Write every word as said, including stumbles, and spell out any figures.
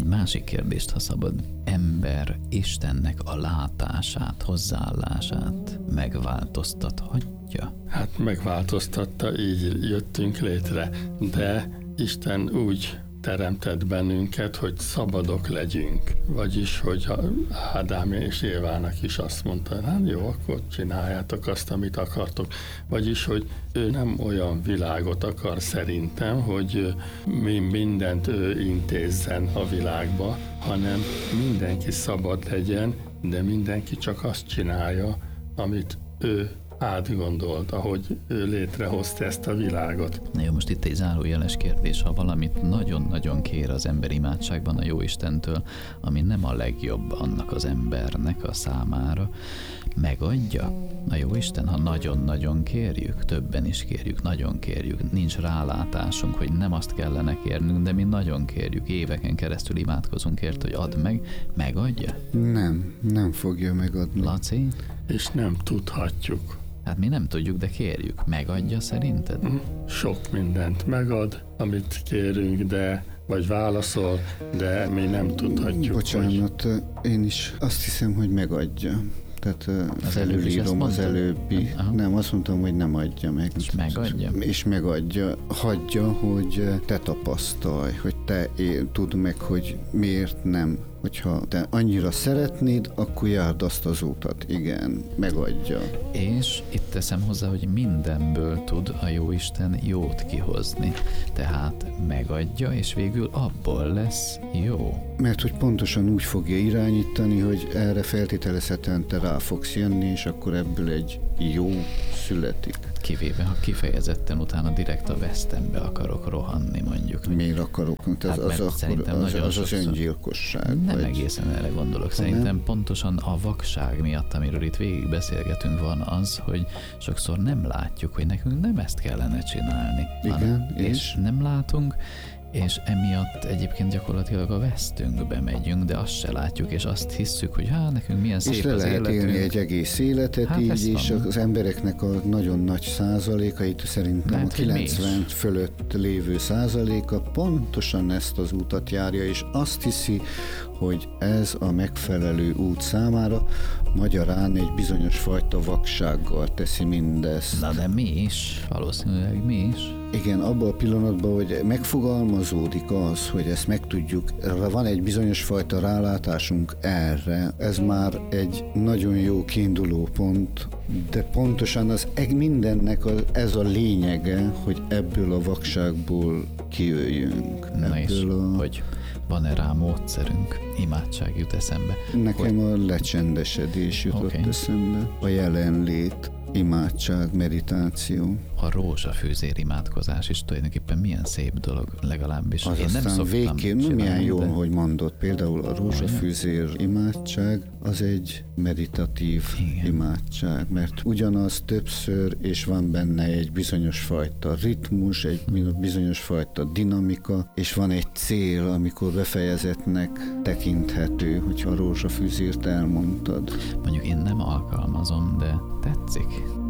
Egy másik kérdést, ha szabad. Ember Istennek a látását, hozzáállását megváltoztathatja? Hát megváltoztatta, így jöttünk létre, de Isten úgy teremtett bennünket, hogy szabadok legyünk. Vagyis, hogy Ádám és Évának is azt mondta, hát jó, akkor csináljátok azt, amit akartok. Vagyis, hogy ő nem olyan világot akar szerintem, hogy mi mindent ő intézzen a világba, hanem mindenki szabad legyen, de mindenki csak azt csinálja, amit ő átgondolt, ahogy ő létrehozta ezt a világot. Na jó, most itt egy zárójeles kérdés, ha valamit nagyon-nagyon kér az ember imádságban a Jóistentől, ami nem a legjobb annak az embernek a számára, megadja a Jóisten, ha nagyon-nagyon kérjük, többen is kérjük, nagyon kérjük, nincs rálátásunk, hogy nem azt kellene kérnünk, de mi nagyon kérjük, éveken keresztül imádkozunk ért, hogy add meg, megadja? Nem, nem fogja megadni. Laci? És nem tudhatjuk. Hát mi nem tudjuk, de kérjük. Megadja szerinted? Sok mindent megad, amit kérünk, de vagy válaszol, de mi nem tudhatjuk. Bocsánat, hogy... én is azt hiszem, hogy megadja. Tehát az felülírom az előbbi. Aha. Nem, azt mondtam, hogy nem adja meg. És megadja? És megadja. Hagyja, hogy te tapasztalj, hogy te él, tudd meg, hogy miért nem. Hogyha te annyira szeretnéd, akkor járd azt az útat. Igen, megadja. És itt teszem hozzá, hogy mindenből tud a Jóisten jót kihozni. Tehát megadja, és végül abból lesz jó. Mert hogy pontosan úgy fogja irányítani, hogy erre feltételezhetően te rá fogsz jönni, és akkor ebből egy jó születik. Kivéve, ha kifejezetten utána direkt a vesztembe akarok rohanni, mondjuk. Miért akarok? Hát az, az, akkor, az, az, az öngyilkosság. Nem vagy... egészen erre gondolok. Ha Szerintem nem? pontosan a vakság miatt, amiről itt végig beszélgetünk, van az, hogy sokszor nem látjuk, hogy nekünk nem ezt kellene csinálni. Igen, hanem, és? és nem látunk, és emiatt egyébként gyakorlatilag a vesztünkbe megyünk, de azt se látjuk, és azt hisszük, hogy hát nekünk milyen szép és le az lehet életünk. élni egy egész életet Hát így, és van. az embereknek a nagyon nagy százalékait, szerintem Lehet, a hogy mi kilencven is. fölött lévő százaléka pontosan ezt az útat járja, és azt hiszi, hogy ez a megfelelő út számára, magyarán egy bizonyos fajta vaksággal teszi mindezt. Na de mi is, valószínűleg mi is. Igen, abban a pillanatban, hogy megfogalmazódik az, hogy ezt megtudjuk, van egy bizonyos fajta rálátásunk erre, ez már egy nagyon jó kiinduló pont, de pontosan az mindennek az, ez a lényege, hogy ebből a vakságból kijöjjünk. Na és a... hogy van-e rá módszerünk? Imádság jut eszembe. Nekem hogy... a lecsendesedés jutott Okay. eszembe, a jelenlét, imádság, meditáció. A rózsafűzér imádkozás is tulajdonképpen milyen szép dolog, legalábbis. Az Én nem aztán szoktam végképp, csinálni, milyen jó, de... hogy mondod. Például a rózsafűzér imádság az egy meditatív Igen. imádság, mert ugyanaz többször, és van benne egy bizonyos fajta ritmus, egy bizonyos fajta dinamika, és van egy cél, amikor befejezetnek tekinthető, hogyha a rózsafűzért elmondtad. Mondjuk én nem alkalmazom, de tetszik.